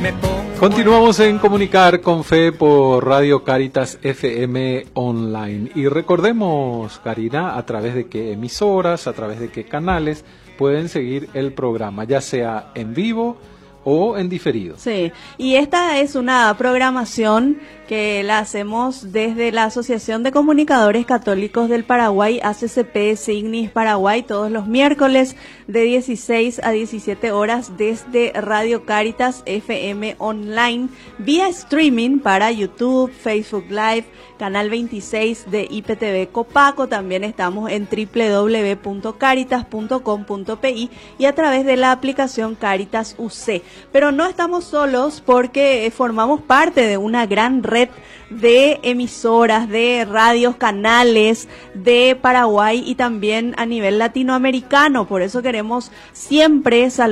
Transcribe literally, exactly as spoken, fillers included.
Continuamos en Comunicar con Fe por Radio Cáritas F M Online. Y recordemos, Karina, a través de qué emisoras, a través de qué canales pueden seguir el programa, ya sea en vivo o en diferido. Sí, y esta es una programación que la hacemos desde la Asociación de Comunicadores Católicos del Paraguay, A C C P Signis Paraguay, todos los miércoles de dieciséis a diecisiete horas desde Radio Cáritas F M Online, vía streaming para YouTube, Facebook Live, Canal veintiséis de I P T V Copaco. También estamos en doble u doble u doble u punto caritas punto com punto p i y a través de la aplicación Caritas U C. Pero no estamos solos porque formamos parte de una gran red de emisoras, de radios, canales de Paraguay y también a nivel latinoamericano. Por eso queremos siempre saludar